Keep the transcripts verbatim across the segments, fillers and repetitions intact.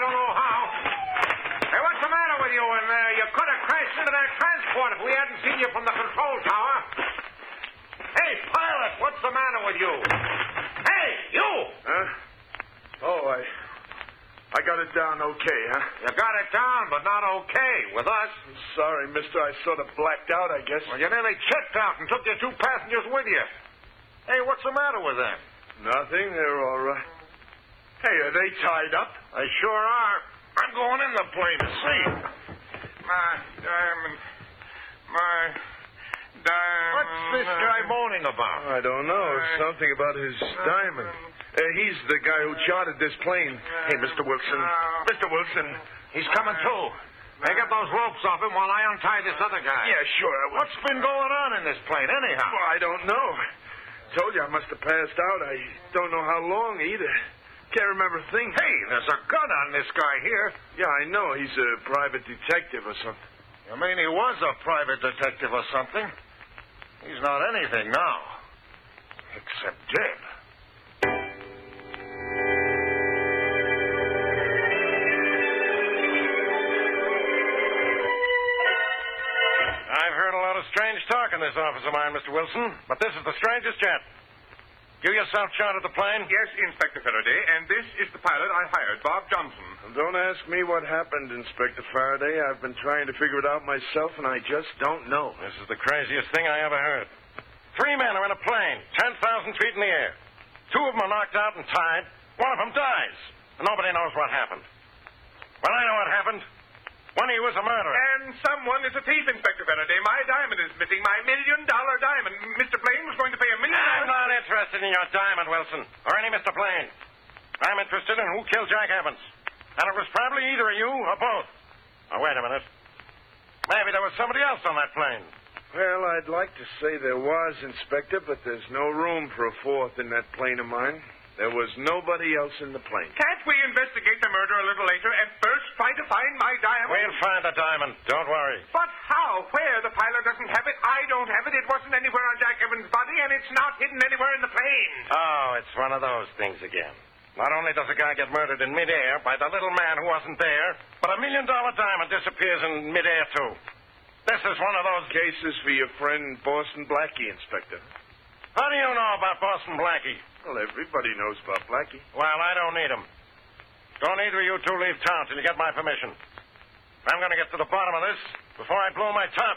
don't know how. Hey, what's the matter with you in there? You could have crashed into that transport if we hadn't seen you from the control tower. Hey, pilot, what's the matter with you? Hey, you! Huh? Oh, I... I got it down okay, huh? You got it down, but not okay with us. I'm sorry, mister. I sort of blacked out, I guess. Well, you nearly checked out and took your two passengers with you. Hey, what's the matter with them? Nothing. They're all right. Hey, are they tied up? They sure are. I'm going in the plane to see. My diamond. My diamond. What's this guy moaning about? I don't know. Something about his diamond. Uh, he's the guy who chartered this plane. Hey, Mister Wilson. Mister Wilson. He's coming too. Hey, get those ropes off him while I untie this other guy. Yeah, sure. I will. What's been going on in this plane, anyhow? Well, I don't know. Told you I must have passed out. I don't know how long either. Can't remember a thing. Hey, there's a gun on this guy here. Yeah, I know. He's a private detective or something. You mean he was a private detective or something? He's not anything now. Except dead. I've heard a lot of strange talk in this office of mine, Mister Wilson, but this is the strangest yet. You yourself chartered the plane? Yes, Inspector Faraday, and this is the pilot I hired, Bob Johnson. Don't ask me what happened, Inspector Faraday. I've been trying to figure it out myself, and I just don't know. This is the craziest thing I ever heard. Three men are in a plane, ten thousand feet in the air. Two of them are knocked out and tied. One of them dies. And nobody knows what happened. Well, I know what happened. One of you is a murderer. And someone is a thief, Inspector Faraday. My diamond is missing. My million-dollar diamond. Mister Blaine was going to pay a million I'm dollars. not interested in your diamond, Wilson, or any Mister Blaine. I'm interested in who killed Jack Evans. And it was probably either of you or both. Now, wait a minute. Maybe there was somebody else on that plane. Well, I'd like to say there was, Inspector, but there's no room for a fourth in that plane of mine. There was nobody else in the plane. Can't we investigate the murder a little later and first try to find my diamond? We'll find the diamond. Don't worry. But how? Where? The pilot doesn't have it. I don't have it. It wasn't anywhere on Jack Evans' body, and it's not hidden anywhere in the plane. Oh, it's one of those things again. Not only does a guy get murdered in midair by the little man who wasn't there, but a million-dollar diamond disappears in midair, too. This is one of those cases for your friend Boston Blackie, Inspector. How do you know about Boston Blackie? Well, everybody knows about Blackie. Well, I don't need him. Don't either of you two leave town till you get my permission. I'm going to get to the bottom of this before I blow my top.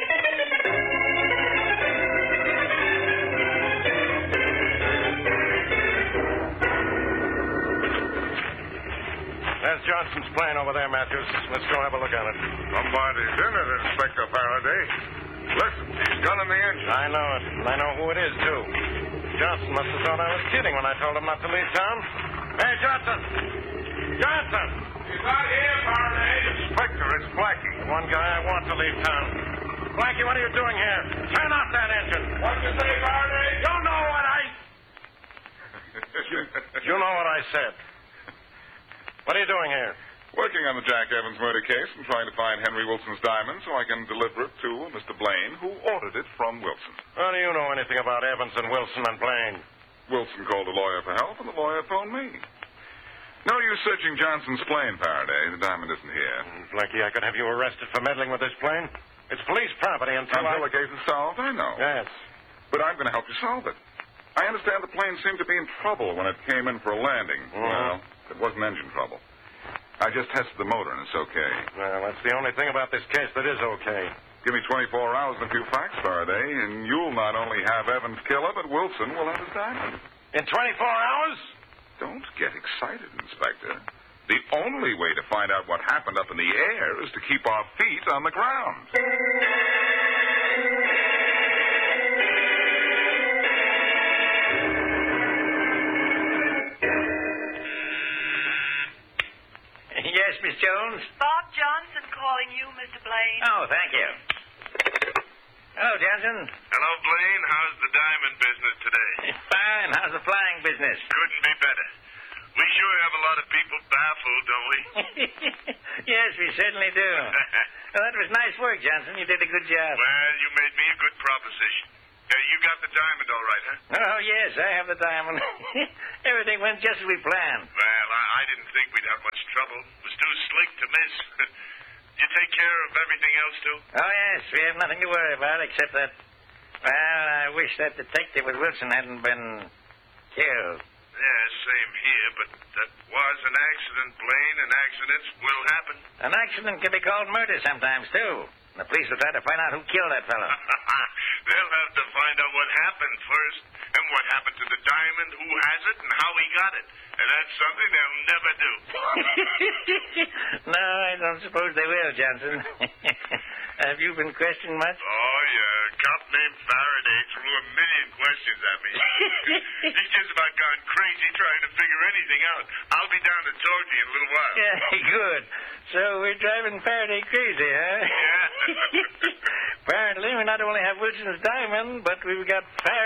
There's Johnson's plane over there, Matthews. Let's go have a look at it. Somebody's in it, Inspector Faraday. Listen, he's gun in the engine. I know it, and I know who it is, too. Johnson must have thought I was kidding when I told him not to leave town. Hey, Johnson! Johnson! He's not here, Faraday. Inspector, it's Blackie. The one guy I want to leave town. Blackie, what are you doing here? Turn off that engine. What'd you say, Faraday? You know what I... you, you know what I said. What are you doing here? Working on the Jack Evans murder case and trying to find Henry Wilson's diamond so I can deliver it to Mister Blaine, who ordered it from Wilson. How do you know anything about Evans and Wilson and Blaine? Wilson called a lawyer for help, and the lawyer phoned me. No use searching Johnson's plane, Faraday. The diamond isn't here. Mm, Blackie, I could have you arrested for meddling with this plane. It's police property until Until I... the case is solved, I know. Yes. But I'm going to help you solve it. I understand the plane seemed to be in trouble when it came in for a landing. Mm-hmm. Well, it wasn't engine trouble. I just tested the motor, and it's okay. Well, that's the only thing about this case that is okay. Give me twenty-four hours and a few facts, Faraday, and you'll not only have Evans' killer, but Wilson will have his diamond. In twenty-four hours? Don't get excited, Inspector. The only way to find out what happened up in the air is to keep our feet on the ground. Yes, Miss Jones? Bob Johnson calling you, Mister Blaine. Oh, thank you. Hello, Johnson. Hello, Blaine. How's the diamond business today? Fine. How's the flying business? Couldn't be better. We sure have a lot of people baffled, don't we? Yes, we certainly do. Well, that was nice work, Johnson. You did a good job. Well, you made me a good proposition. Uh, you got the diamond all right, huh? Oh, yes, I have the diamond. Everything went just as we planned. Well, I, I didn't think we'd have much much trouble. It was too slick to miss. You take care of everything else, too? Oh, yes. We have nothing to worry about except that, well, I wish that detective with Wilson hadn't been killed. Yeah, same here, but that was an accident, Blaine, and accidents will happen. An accident can be called murder sometimes, too. And the police will try to find out who killed that fellow. They'll have to find out what happened first, and what happened to the diamond, who has it, and how he got it. And that's something they'll never do. No, I don't suppose they will, Johnson. Have you been questioned much? Oh, yeah. A cop named Faraday threw a million questions at me. He's just about gone crazy trying to figure anything out. I'll be down to talk to you in a little while. Yeah, good. So we're driving Faraday crazy, huh? Yeah. Apparently, we not only have Wilson's diamond, but we've got Faraday.